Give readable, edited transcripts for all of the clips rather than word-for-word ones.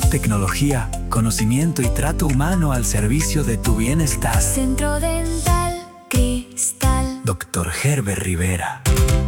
Tecnología, conocimiento y trato humano al servicio de tu bienestar. Centro Dental Cristal. Dr. Herbert Rivera.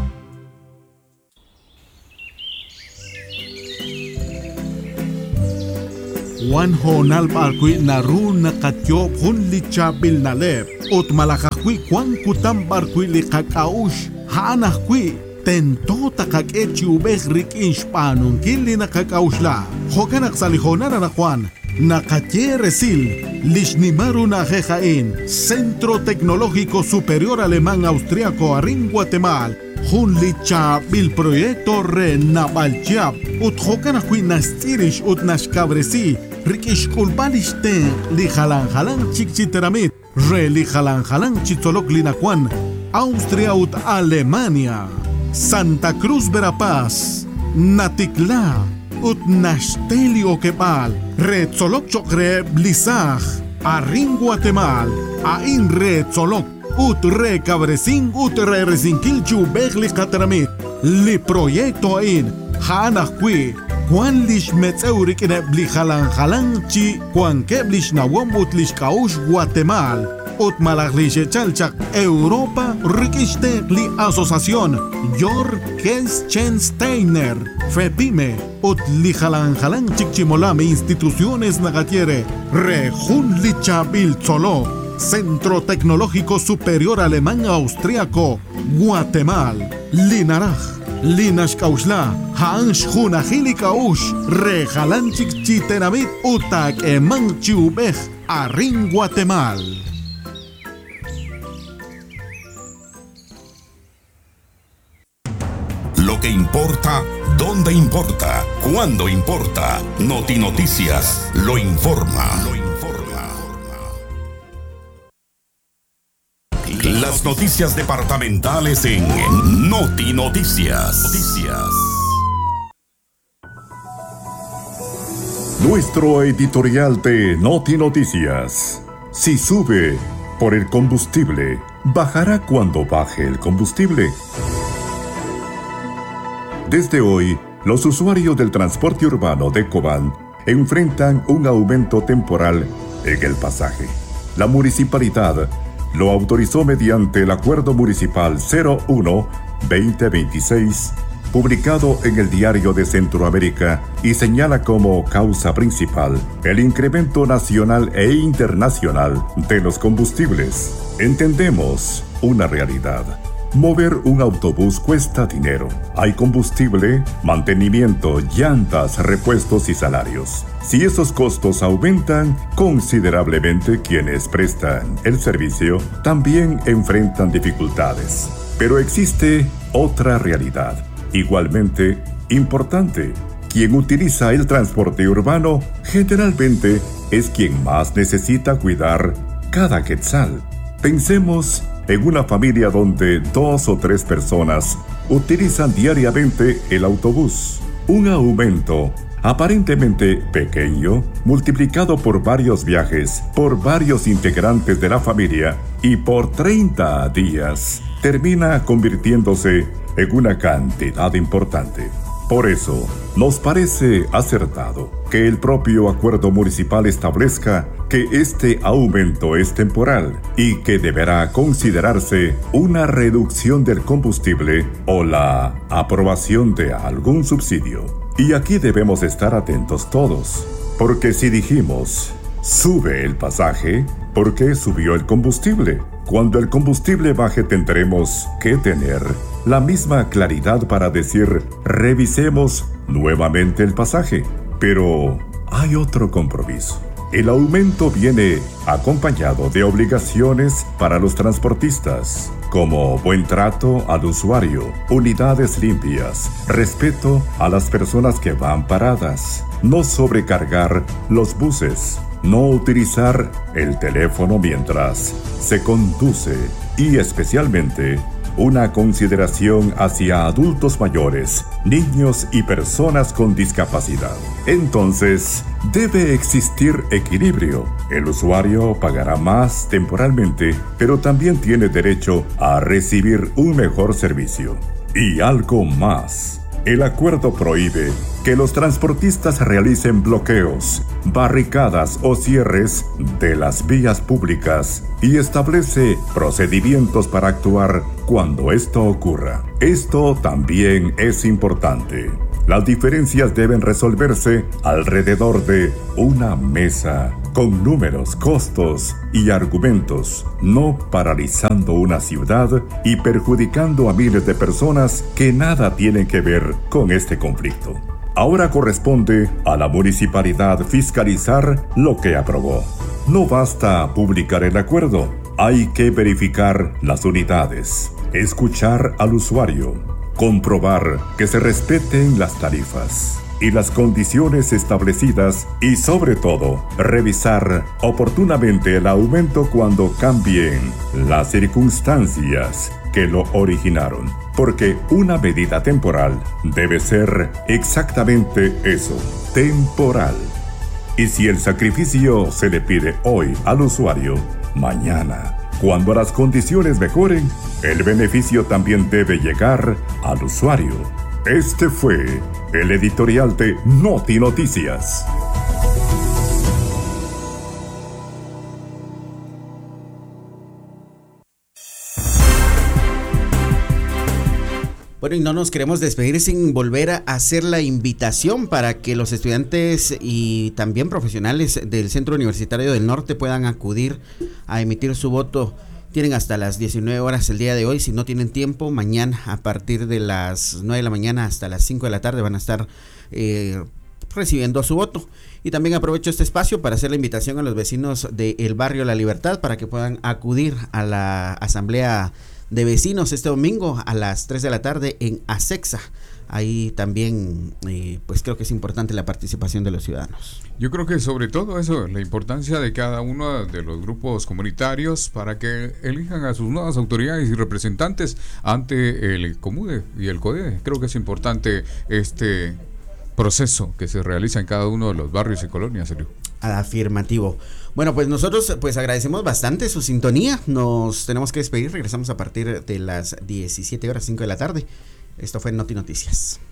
Wan honal barkui naru nakatyo hun licha bil nalep. Ot malakakui kwan kutam barkui li kakaush. Haanakui tento takak ubeh rik inshpanun kili nakakaush la. Hokanak salihonara na kwan. Nakatye resil. Lishnimaru na jejain. Centro Tecnológico Superior Alemán Austriaco Arin Guatemala. Hun licha bil proyecto re nabalchiab. Ut hokanakui nastirish ut nashkabresi. Rikish kulbalishten li halan chikchiteramit. Re li halan chitzolok linakwan. Austria ut Alemania. Santa Cruz Verapaz. Natikla. Ut Nashtelio Kepal. Re tzolok chokre blisaj. Arin Guatemala. Ain re tzolok. Ut re cabresin ut re resinkilchu begli kataramit. Li proyecto ain. Hanakwi. Juan lish metzeurik ene bli halan chi. Juan keblish nawom ut lish kaush Guatemala. Ut malaglishe chalchak Europa rikishte li asociación. Jor Kelschensteiner. Fepime. Ut li halan chikchimolame instituciones nagatiere. Rejun lichabil tzolo. Centro Tecnológico Superior Alemán Austriaco, Guatemala, Linaraj, Linash Kaushla, Hansh Junajili Kaush, Rejalanchik Chitenamit, Utak Eman Chiubej, Arin Guatemala. Lo que importa, dónde importa, cuándo importa. Noti Noticias lo informa. Las noticias departamentales en Noti Noticias. Nuestro editorial de Noti Noticias. Si sube por el combustible, bajará cuando baje el combustible. Desde hoy, los usuarios del transporte urbano de Cobán enfrentan un aumento temporal en el pasaje. La municipalidad lo autorizó mediante el Acuerdo Municipal 01-2026, publicado en el Diario de Centroamérica, y señala como causa principal el incremento nacional e internacional de los combustibles. Entendemos una realidad. Mover un autobús cuesta dinero. Hay combustible, mantenimiento, llantas, repuestos y salarios. Si esos costos aumentan considerablemente, quienes prestan el servicio también enfrentan dificultades. Pero existe otra realidad, igualmente importante. Quien utiliza el transporte urbano generalmente es quien más necesita cuidar cada quetzal. Pensemos en una familia donde 2 o 3 personas utilizan diariamente el autobús. Un aumento aparentemente pequeño, multiplicado por varios viajes, por varios integrantes de la familia y por 30 días, termina convirtiéndose en una cantidad importante. Por eso, nos parece acertado que el propio acuerdo municipal establezca que este aumento es temporal y que deberá considerarse una reducción del combustible o la aprobación de algún subsidio. Y aquí debemos estar atentos todos, porque si dijimos sube el pasaje, ¿por qué subió el combustible? Cuando el combustible baje tendremos que tener la misma claridad para decir revisemos nuevamente el pasaje. Pero hay otro compromiso. El aumento viene acompañado de obligaciones para los transportistas, como buen trato al usuario, unidades limpias, respeto a las personas que van paradas, no sobrecargar los buses, no utilizar el teléfono mientras se conduce y especialmente una consideración hacia adultos mayores, niños y personas con discapacidad. Entonces, debe existir equilibrio. El usuario pagará más temporalmente, pero también tiene derecho a recibir un mejor servicio. Y algo más. El acuerdo prohíbe que los transportistas realicen bloqueos, barricadas o cierres de las vías públicas y establece procedimientos para actuar cuando esto ocurra. Esto también es importante. Las diferencias deben resolverse alrededor de una mesa, con números, costos y argumentos, no paralizando una ciudad y perjudicando a miles de personas que nada tienen que ver con este conflicto. Ahora corresponde a la municipalidad fiscalizar lo que aprobó. No basta publicar el acuerdo, hay que verificar las unidades, escuchar al usuario, comprobar que se respeten las tarifas y las condiciones establecidas y, sobre todo, revisar oportunamente el aumento cuando cambien las circunstancias que lo originaron. Porque una medida temporal debe ser exactamente eso, temporal. Y si el sacrificio se le pide hoy al usuario, mañana, cuando las condiciones mejoren, el beneficio también debe llegar al usuario. Este fue el editorial de Noti Noticias. Bueno, y no nos queremos despedir sin volver a hacer la invitación para que los estudiantes y también profesionales del Centro Universitario del Norte puedan acudir a emitir su voto. Tienen hasta las 19 horas el día de hoy. Si no tienen tiempo, mañana a partir de las 9 de la mañana hasta las 5 de la tarde van a estar recibiendo su voto. Y también aprovecho este espacio para hacer la invitación a los vecinos del barrio La Libertad para que puedan acudir a la asamblea de vecinos este domingo a las 3 de la tarde en Asexa. Ahí también pues creo que es importante la participación de los ciudadanos. Yo creo que sobre todo eso, la importancia de cada uno de los grupos comunitarios para que elijan a sus nuevas autoridades y representantes ante el COMUDE y el CODE. Creo que es importante este proceso que se realiza en cada uno de los barrios y colonias, Sergio. Afirmativo. Bueno, pues nosotros pues agradecemos bastante su sintonía. Nos tenemos que despedir. Regresamos a partir de las 17 horas 5 de la tarde. Esto fue Noti Noticias.